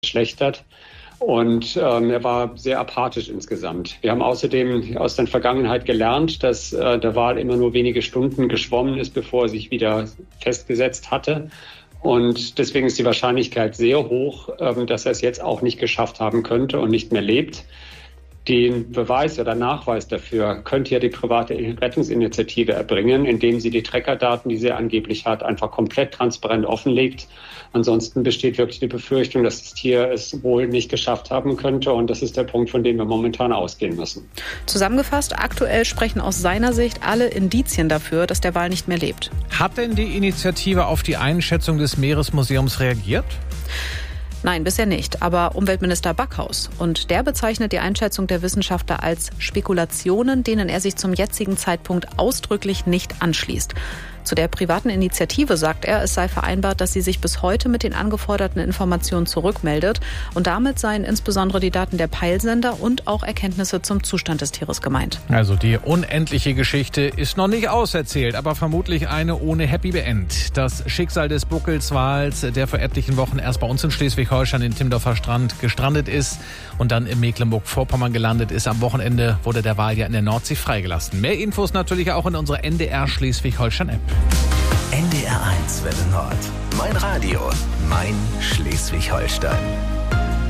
verschlechtert. Und er war sehr apathisch insgesamt. Wir haben außerdem aus der Vergangenheit gelernt, dass der Wal immer nur wenige Stunden geschwommen ist, bevor er sich wieder festgesetzt hatte. Und deswegen ist die Wahrscheinlichkeit sehr hoch, dass er es jetzt auch nicht geschafft haben könnte und nicht mehr lebt. Den Beweis oder Nachweis dafür könnte ja die private Rettungsinitiative erbringen, indem sie die Trackerdaten, die sie angeblich hat, einfach komplett transparent offenlegt. Ansonsten besteht wirklich die Befürchtung, dass das Tier es wohl nicht geschafft haben könnte. Und das ist der Punkt, von dem wir momentan ausgehen müssen. Zusammengefasst, aktuell sprechen aus seiner Sicht alle Indizien dafür, dass der Wal nicht mehr lebt. Hat denn die Initiative auf die Einschätzung des Meeresmuseums reagiert? Nein, bisher nicht. Aber Umweltminister Backhaus. Und der bezeichnet die Einschätzung der Wissenschaftler als Spekulationen, denen er sich zum jetzigen Zeitpunkt ausdrücklich nicht anschließt. Zu der privaten Initiative sagt er, es sei vereinbart, dass sie sich bis heute mit den angeforderten Informationen zurückmeldet. Und damit seien insbesondere die Daten der Peilsender und auch Erkenntnisse zum Zustand des Tieres gemeint. Also die unendliche Geschichte ist noch nicht auserzählt, aber vermutlich eine ohne Happy End. Das Schicksal des Buckelswals, der vor etlichen Wochen erst bei uns in Schleswig-Holstein in Timmendorfer Strand gestrandet ist und dann in Mecklenburg-Vorpommern gelandet ist. Am Wochenende wurde der Wal ja in der Nordsee freigelassen. Mehr Infos natürlich auch in unserer NDR Schleswig-Holstein-App. NDR 1 Welle Nord. Mein Radio, mein Schleswig-Holstein.